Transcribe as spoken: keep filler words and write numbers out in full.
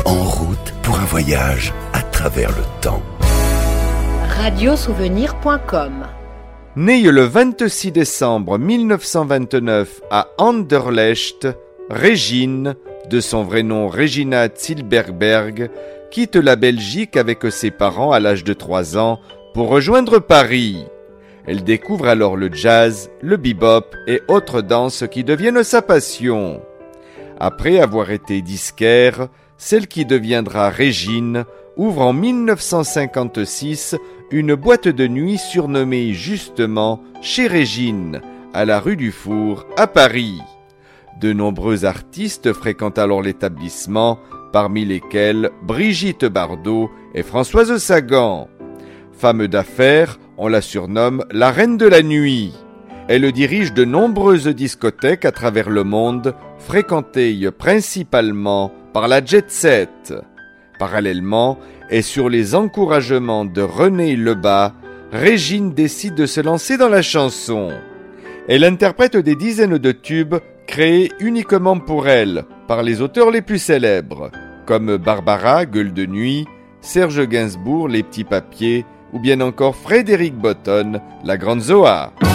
En route pour un voyage à travers le temps. radiosouvenir point com. Née le vingt-six décembre mille neuf cent vingt-neuf à Anderlecht, Régine, de son vrai nom Regina Zilberberg, quitte la Belgique avec ses parents à l'âge de trois ans pour rejoindre Paris. Elle découvre alors le jazz, le bebop et autres danses qui deviennent sa passion. Après avoir été disquaire, celle qui deviendra Régine ouvre en mille neuf cent cinquante-six une boîte de nuit surnommée justement Chez Régine, à la rue du Four, à Paris. De nombreux artistes fréquentent alors l'établissement, parmi lesquels Brigitte Bardot et Françoise Sagan. Femme d'affaires, on la surnomme la reine de la nuit. Elle dirige de nombreuses discothèques à travers le monde, fréquentées principalement par la jet-set. Parallèlement, et sur les encouragements de René Lebas, Régine décide de se lancer dans la chanson. Elle interprète des dizaines de tubes créés uniquement pour elle, par les auteurs les plus célèbres, comme Barbara, Gueule de nuit, Serge Gainsbourg, Les petits papiers, ou bien encore Frédéric Botton, La grande Zoa.